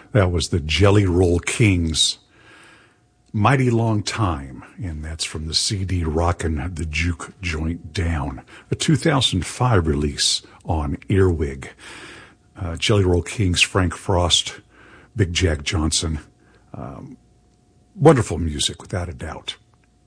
That was the Jelly Roll Kings. Mighty Long Time, and that's from the CD Rockin' the Juke Joint Down, a 2005 release on Earwig. Jelly Roll Kings, Frank Frost, Big Jack Johnson. Wonderful music, without a doubt.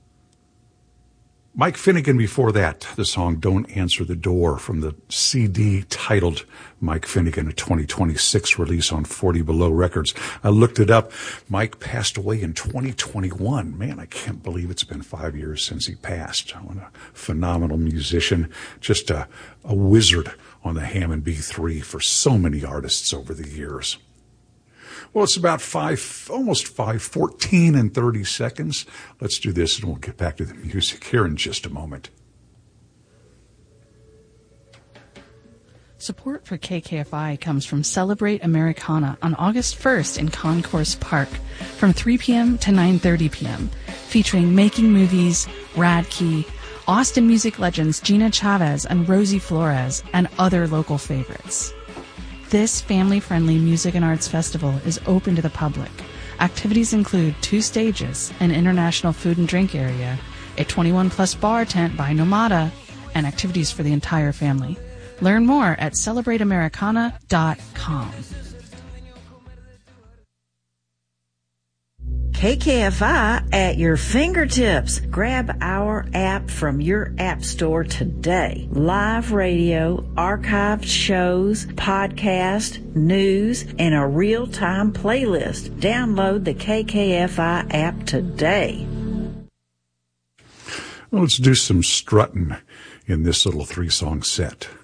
Mike Finnegan before that, the song Don't Answer the Door from the CD titled Mike Finnegan, a 2026 release on 40 Below Records. I looked it up. Mike passed away in 2021. Man, I can't believe it's been 5 years since he passed. What a phenomenal musician, just a wizard on the Hammond B3 for so many artists over the years. Well, it's about almost 5:14 and 30 seconds. Let's do this and we'll get back to the music here in just a moment. Support for KKFI comes from Celebrate Americana on August 1st in Concourse Park from 3 p.m. to 9:30 p.m., featuring Making Movies, Radkey, Austin music legends Gina Chavez and Rosie Flores, and other local favorites. This family-friendly music and arts festival is open to the public. Activities include 2 stages, an international food and drink area, a 21-plus bar tent by Nomada, and activities for the entire family. Learn more at celebrateamericana.com. KKFI at your fingertips. Grab our app from your app store today. Live radio, archived shows, podcast, news, and a real-time playlist. Download the KKFI app today. Well, let's do some strutting in this little 3-song set.